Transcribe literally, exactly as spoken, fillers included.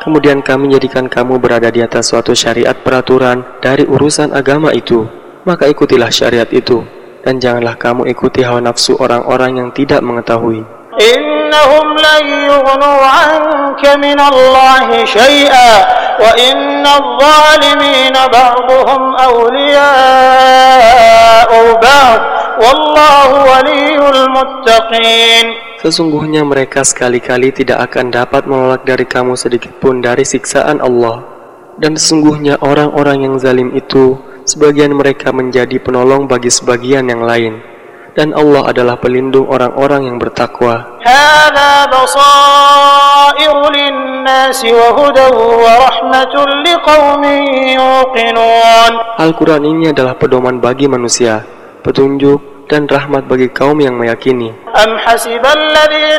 Kemudian kami jadikan kamu berada di atas suatu syariat peraturan dari urusan agama itu. Maka ikutilah syariat itu, dan janganlah kamu ikuti hawa nafsu orang-orang yang tidak mengetahui. Innahum lan yughnu 'anka min Allahi syai'a wa innadh dhalimina ba'dhum awliya'u ba'd wallahu waliyyul muttaqin. Sesungguhnya mereka sekali-kali tidak akan dapat menolak dari kamu sedikit pun dari siksaan Allah. Dan sesungguhnya orang-orang yang zalim itu, sebagian mereka menjadi penolong bagi sebagian yang lain. Dan Allah adalah pelindung orang-orang yang bertakwa. Hadza basairu lin-nasi wa hudan wa rahmatun liqaumin yuqinun. Al-Quran ini adalah pedoman bagi manusia, petunjuk dan rahmat bagi kaum yang meyakini. Am hasibal ladzina